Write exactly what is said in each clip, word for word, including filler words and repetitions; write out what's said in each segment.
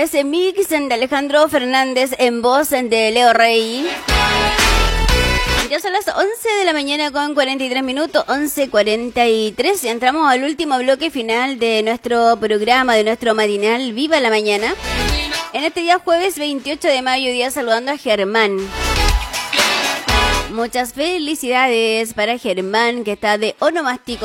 es Mix de Alejandro Fernández en voz de Leo Rey. Ya son las once de la mañana con cuarenta y tres minutos, once cuarenta y tres. Y entramos al último bloque final de nuestro programa, de nuestro matinal Viva la Mañana. En este día jueves veintiocho de mayo, día saludando a Germán. Muchas felicidades para Germán, que está de onomástico.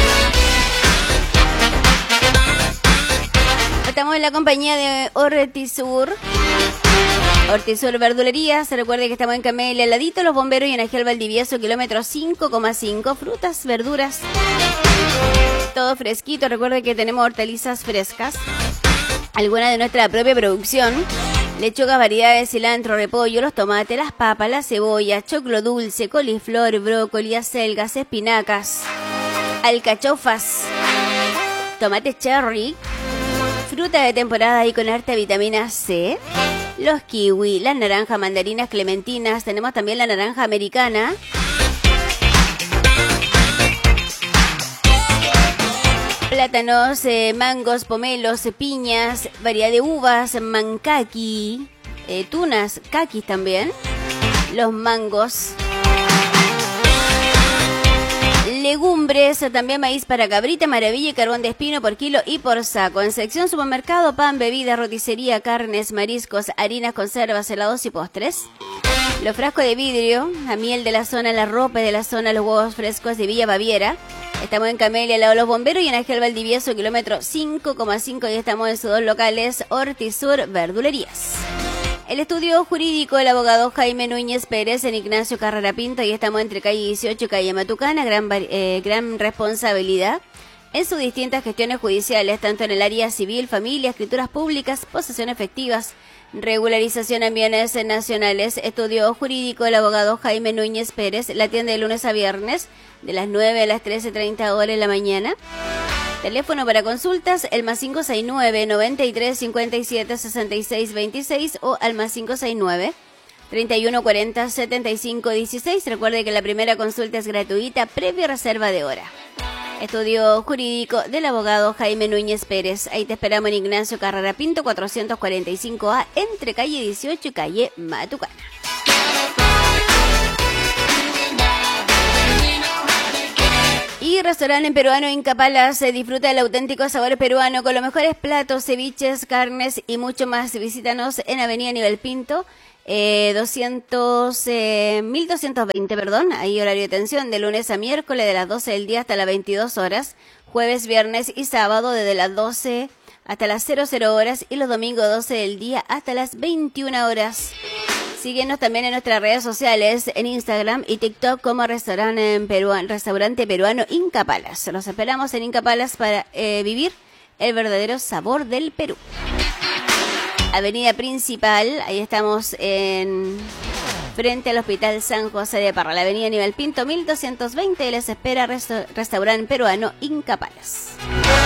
Estamos en la compañía de Hortisur. Hortisur Verdulería. Se recuerde que estamos en Camelia, al ladito Los Bomberos, y en Ángel Valdivieso, kilómetro cinco coma cinco. Frutas, verduras, todo fresquito. Recuerde que tenemos hortalizas frescas, alguna de nuestra propia producción. Lechugas, variedades, cilantro, repollo, los tomates, las papas, la cebolla, choclo dulce, coliflor, brócoli, acelgas, espinacas, alcachofas, tomates cherry, fruta de temporada y con harta vitamina C, los kiwi, las naranjas, mandarinas, clementinas. Tenemos también la naranja americana. Plátanos, eh, mangos, pomelos, eh, piñas, variedad de uvas, mancaqui, eh, tunas, caquis también, los mangos, legumbres, también maíz para cabrita, maravilla y carbón de espino por kilo y por saco. En sección supermercado, pan, bebida, roticería, carnes, mariscos, harinas, conservas, helados y postres. Los frascos de vidrio, la miel de la zona, la ropa de la zona, los huevos frescos de Villa Baviera. Estamos en Camelia, al lado de Los Bomberos, y en Ángel Valdivieso, kilómetro cinco coma cinco, y estamos en sus dos locales, Hortisur Verdulerías. El estudio jurídico, el abogado Jaime Núñez Pérez en Ignacio Carrera Pinto, y estamos entre calle dieciocho y calle Matucana. Gran, eh, gran responsabilidad en sus distintas gestiones judiciales, tanto en el área civil, familia, escrituras públicas, posesión efectivas, regularización en bienes nacionales. Estudio jurídico, el abogado Jaime Núñez Pérez, la atiende de lunes a viernes, de las nueve a las trece treinta horas de la mañana. Teléfono para consultas, el más cinco seis nueve, noventa y tres, cincuenta y siete, sesenta y seis veintiséis o al más cinco seis nueve, treinta y uno cuarenta, setenta y cinco dieciséis. Recuerde que la primera consulta es gratuita, previa reserva de hora. Estudio jurídico del abogado Jaime Núñez Pérez. Ahí te esperamos en Ignacio Carrera Pinto, cuatrocientos cuarenta y cinco A, entre calle dieciocho y calle Matucana. Y restaurante peruano Inca Palace, disfruta del auténtico sabor peruano con los mejores platos, ceviches, carnes y mucho más. Visítanos en Avenida Nivel Pinto, eh, doscientos, eh, mil doscientos veinte, perdón. Ahí horario de atención de lunes a miércoles de las doce del día hasta las veintidós horas, jueves, viernes y sábado desde las doce hasta las cero cero horas, y los domingos doce del día hasta las veintiuna horas. Síguenos también en nuestras redes sociales, en Instagram y TikTok, como restaurante peruano, restaurante peruano Inca Palace. Los esperamos en Inca Palace para eh, vivir el verdadero sabor del Perú. Avenida Principal, ahí estamos en frente al Hospital San José de Parra, la avenida Nivel Pinto mil doscientos veinte. Les espera resta- restaurante peruano Inca Palace.